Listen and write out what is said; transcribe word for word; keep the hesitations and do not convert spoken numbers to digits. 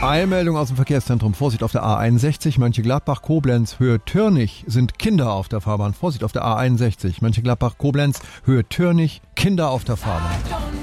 Eilmeldung aus dem Verkehrszentrum. Vorsicht auf der A einundsechzig, Mönchengladbach, Koblenz, Höhe Türnich sind Kinder auf der Fahrbahn. Vorsicht auf der A einundsechzig, Mönchengladbach, Koblenz, Höhe Türnich, Kinder auf der Fahrbahn.